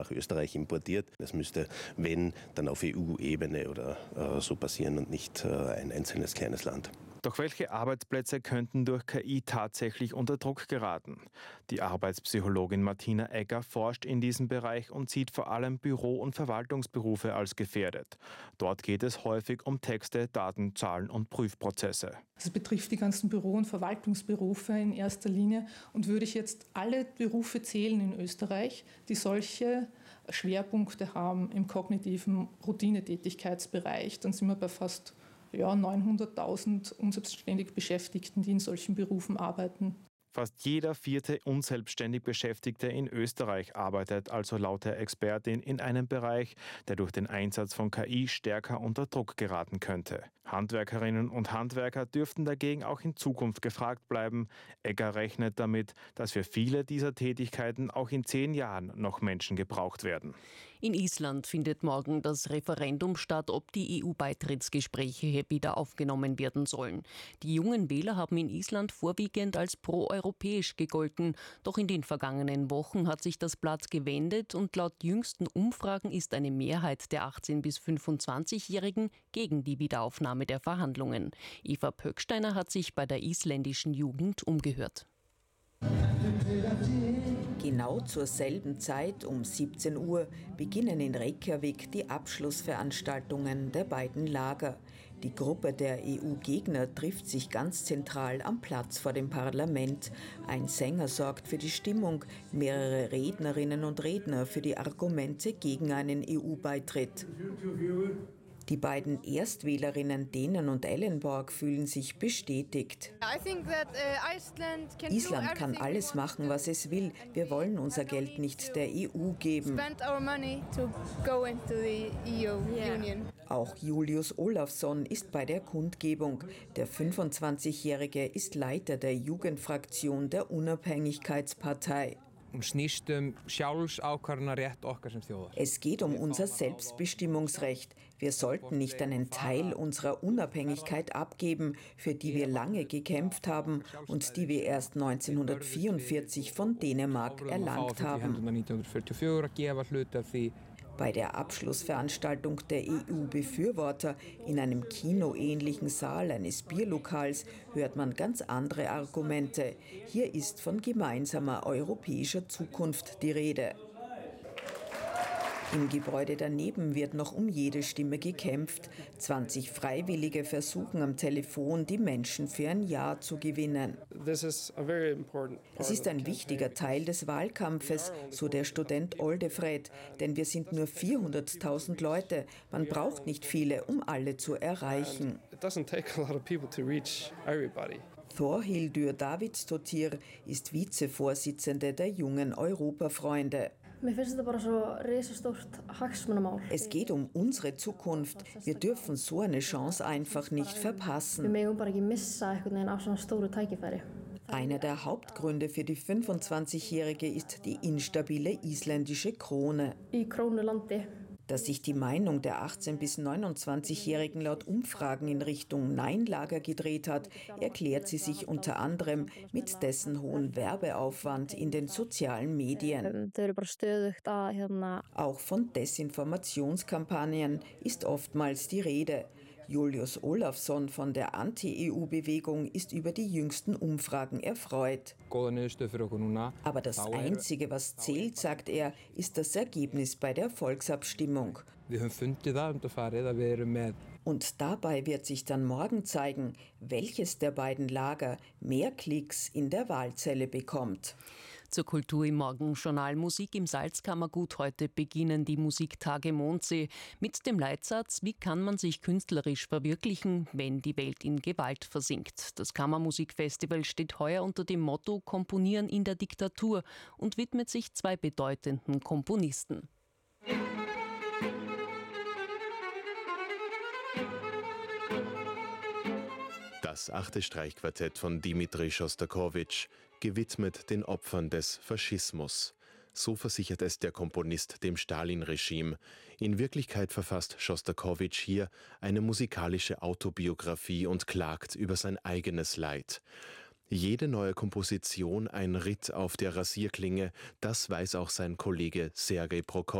nach Österreich importiert. Das müsste, wenn, dann auf EU-Ebene oder so passieren und nicht ein einzelnes kleines Land. Doch welche Arbeitsplätze könnten durch KI tatsächlich unter Druck geraten? Die Arbeitspsychologin Martina Egger forscht in diesem Bereich und sieht vor allem Büro- und Verwaltungsberufe als gefährdet. Dort geht es häufig um Texte, Daten, Zahlen und Prüfprozesse. Das betrifft die ganzen Büro- und Verwaltungsberufe in erster Linie. Und würde ich jetzt alle Berufe zählen in Österreich, die solche Schwerpunkte haben im kognitiven Routinetätigkeitsbereich, dann sind wir bei fast 900.000 unselbstständig Beschäftigten, die in solchen Berufen arbeiten. Fast jeder vierte unselbstständig Beschäftigte in Österreich arbeitet also laut der Expertin in einem Bereich, der durch den Einsatz von KI stärker unter Druck geraten könnte. Handwerkerinnen und Handwerker dürften dagegen auch in Zukunft gefragt bleiben. Egger rechnet damit, dass für viele dieser Tätigkeiten auch in 10 Jahren noch Menschen gebraucht werden. In Island findet morgen das Referendum statt, ob die EU-Beitrittsgespräche wieder aufgenommen werden sollen. Die jungen Wähler haben in Island vorwiegend als proeuropäisch gegolten. Doch in den vergangenen Wochen hat sich das Blatt gewendet und laut jüngsten Umfragen ist eine Mehrheit der 18- bis 25-Jährigen gegen die Wiederaufnahme der Verhandlungen. Eva Pöcksteiner hat sich bei der isländischen Jugend umgehört. Genau zur selben Zeit, um 17 Uhr, beginnen in Reykjavik die Abschlussveranstaltungen der beiden Lager. Die Gruppe der EU-Gegner trifft sich ganz zentral am Platz vor dem Parlament. Ein Sänger sorgt für die Stimmung, mehrere Rednerinnen und Redner für die Argumente gegen einen EU-Beitritt. Die beiden Erstwählerinnen Denen und Ellenborg fühlen sich bestätigt. Island kann alles machen, was es will. Wir wollen unser Geld nicht der EU geben. Auch Julius Olafsson ist bei der Kundgebung. Der 25-Jährige ist Leiter der Jugendfraktion der Unabhängigkeitspartei. Es geht um unser Selbstbestimmungsrecht. Wir sollten nicht einen Teil unserer Unabhängigkeit abgeben, für die wir lange gekämpft haben und die wir erst 1944 von Dänemark erlangt haben. Bei der Abschlussveranstaltung der EU-Befürworter in einem kinoähnlichen Saal eines Bierlokals hört man ganz andere Argumente. Hier ist von gemeinsamer europäischer Zukunft die Rede. Im Gebäude daneben wird noch um jede Stimme gekämpft. 20 Freiwillige versuchen am Telefon, die Menschen für ein Ja zu gewinnen. Es ist ein wichtiger Teil des Wahlkampfes, so der Student Oldefred, denn wir sind nur 400.000 Leute. Man braucht nicht viele, um alle zu erreichen. Þórhildur Davidsdóttir ist Vizevorsitzende der Jungen Europafreunde. Es geht um unsere Zukunft. Wir dürfen so eine Chance einfach nicht verpassen. Einer der Hauptgründe für die 25-Jährige ist die instabile isländische Krone. Dass sich die Meinung der 18- bis 29-Jährigen laut Umfragen in Richtung Nein-Lager gedreht hat, erklärt sie sich unter anderem mit dessen hohen Werbeaufwand in den sozialen Medien. Auch von Desinformationskampagnen ist oftmals die Rede. Julius Olafsson von der Anti-EU-Bewegung ist über die jüngsten Umfragen erfreut. Aber das Einzige, was zählt, sagt er, ist das Ergebnis bei der Volksabstimmung. Und dabei wird sich dann morgen zeigen, welches der beiden Lager mehr Klicks in der Wahlzelle bekommt. Zur Kultur im Morgenjournal. Musik im Salzkammergut. Heute beginnen die Musiktage Mondsee mit dem Leitsatz: Wie kann man sich künstlerisch verwirklichen, wenn die Welt in Gewalt versinkt? Das Kammermusikfestival steht heuer unter dem Motto Komponieren in der Diktatur und widmet sich 2 bedeutenden Komponisten. Das 8. Streichquartett von Dmitri Schostakowitsch, gewidmet den Opfern des Faschismus. So versichert es der Komponist dem Stalin-Regime. In Wirklichkeit verfasst Schostakowitsch hier eine musikalische Autobiografie und klagt über sein eigenes Leid. Jede neue Komposition ein Ritt auf der Rasierklinge, das weiß auch sein Kollege Sergei Prokofjew.